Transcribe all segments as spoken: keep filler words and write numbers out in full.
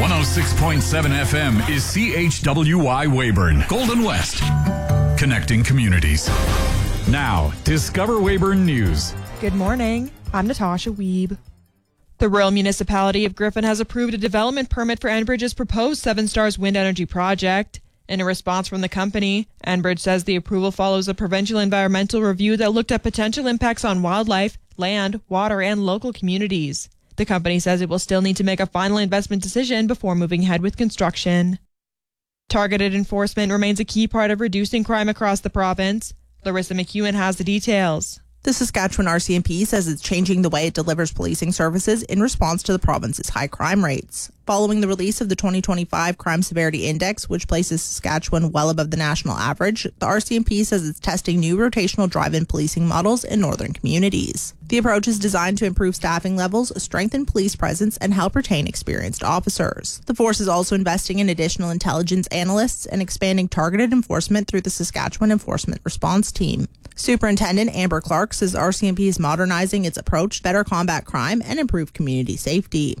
one oh six point seven F M is C H W Y Weyburn, Golden West. Connecting communities. Now, Discover Weyburn News. Good morning. I'm Natasha Wiebe. The Rural Municipality of Griffin has approved a development permit for Enbridge's proposed Seven Stars Wind Energy project. In a response from the company, Enbridge says the approval follows a provincial environmental review that looked at potential impacts on wildlife, land, water, and local communities. The company says it will still need to make a final investment decision before moving ahead with construction. Targeted enforcement remains a key part of reducing crime across the province. Larissa McEwen has the details. The Saskatchewan R C M P says it's changing the way it delivers policing services in response to the province's high crime rates. Following the release of the twenty twenty-five Crime Severity Index, which places Saskatchewan well above the national average, the R C M P says it's testing new rotational drive-in policing models in northern communities. The approach is designed to improve staffing levels, strengthen police presence, and help retain experienced officers. The force is also investing in additional intelligence analysts and expanding targeted enforcement through the Saskatchewan Enforcement Response Team. Superintendent Amber Clark says R C M P is modernizing its approach to better combat crime and improve community safety.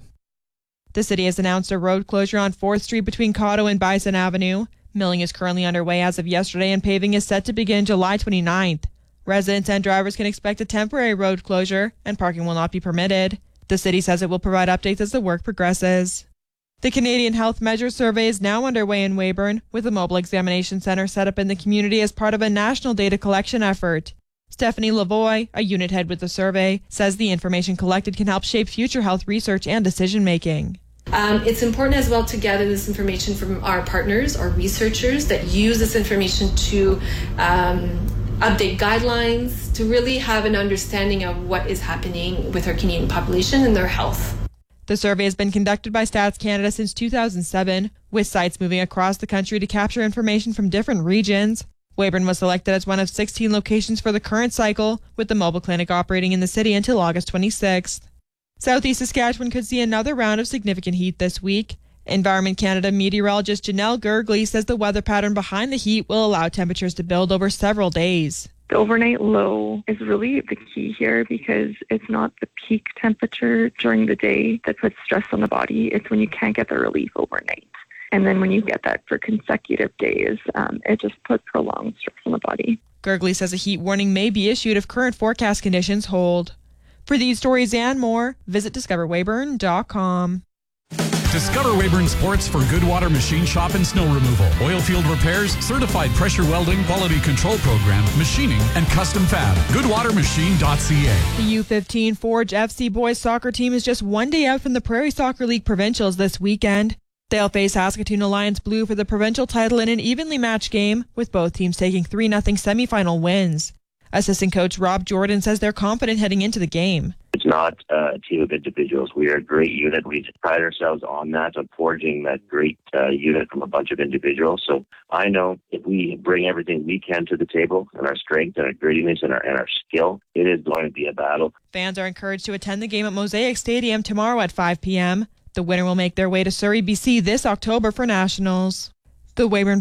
The city has announced a road closure on fourth Street between Cotto and Bison Avenue. Milling is currently underway as of yesterday, and paving is set to begin July twenty-ninth. Residents and drivers can expect a temporary road closure, and parking will not be permitted. The city says it will provide updates as the work progresses. The Canadian Health Measures Survey is now underway in Weyburn, with a mobile examination centre set up in the community as part of a national data collection effort. Stephanie Lavoie, a unit head with the survey, says the information collected can help shape future health research and decision-making. Um, it's important as well to gather this information from our partners, our researchers that use this information to um, update guidelines, to really have an understanding of what is happening with our Canadian population and their health. The survey has been conducted by Stats Canada since two thousand seven, with sites moving across the country to capture information from different regions. Weyburn was selected as one of sixteen locations for the current cycle, with the mobile clinic operating in the city until August twenty-sixth. Southeast Saskatchewan could see another round of significant heat this week. Environment Canada meteorologist Janelle Gergley says the weather pattern behind the heat will allow temperatures to build over several days. The overnight low is really the key here because it's not the peak temperature during the day that puts stress on the body. It's when you can't get the relief overnight. And then when you get that for consecutive days, um, it just puts prolonged stress on the body. Gergley says a heat warning may be issued if current forecast conditions hold. For these stories and more, visit discover weyburn dot com. Discover Weyburn Sports for Goodwater Machine Shop and Snow Removal, oil field repairs, certified pressure welding, quality control program, machining, and custom fab. goodwater machine dot c a. The U fifteen Forge F C boys soccer team is just one day out from the Prairie Soccer League provincials this weekend. They'll face Saskatoon Alliance Blue for the provincial title in an evenly matched game, with both teams taking three nothing semifinal wins. Assistant coach Rob Jordan says they're confident heading into the game. It's not uh, a team of individuals. We are a great unit. We pride ourselves on that, on forging that great uh, unit from a bunch of individuals. So I know if we bring everything we can to the table, and our strength and our grittiness and our, and our skill, it is going to be a battle. Fans are encouraged to attend the game at Mosaic Stadium tomorrow at five p.m. The winner will make their way to Surrey, B C this October for Nationals. The Weyburn